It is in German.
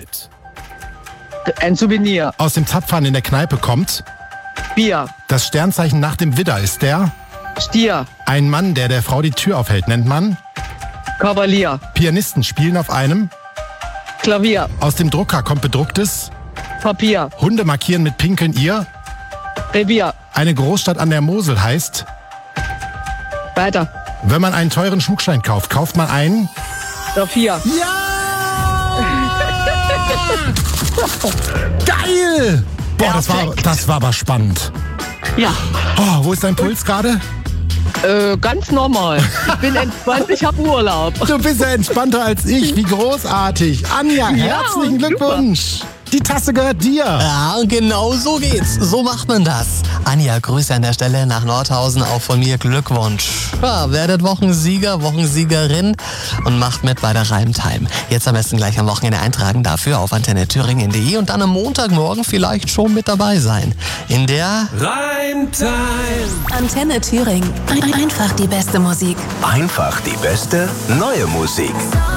beschreibt. Ein Souvenir. Aus dem Zapfhahn in der Kneipe kommt. Bier. Das Sternzeichen nach dem Widder ist der. Stier. Ein Mann, der Frau die Tür aufhält, nennt man. Kavalier. Pianisten spielen auf einem. Klavier. Aus dem Drucker kommt bedrucktes. Papier. Hunde markieren mit Pinkeln ihr. Revier. Eine Großstadt an der Mosel heißt. Weiter. Wenn man einen teuren Schmuckstein kauft, kauft man einen. Saphir. Ja! Geil! Boah, das war aber spannend. Ja. Oh, wo ist dein Puls gerade? Ganz normal. Ich bin entspannt, ich habe Urlaub. Du bist ja entspannter als ich. Wie großartig. Anja, herzlichen Glückwunsch. Die Tasse gehört dir. Ja, genau so geht's. So macht man das. Anja, Grüße an der Stelle nach Nordhausen. Auch von mir Glückwunsch. Ja, werdet Wochensieger, Wochensiegerin und macht mit bei der Reimtime. Jetzt am besten gleich am Wochenende eintragen dafür auf antennethüringen.de und dann am Montagmorgen vielleicht schon mit dabei sein. In der Reimtime. Antenne Thüringen. Einfach die beste Musik. Einfach die beste neue Musik.